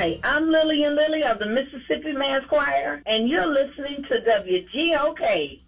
Hi, I'm Lillian Lilly of the Mississippi Mass Choir, and you're listening to WGOK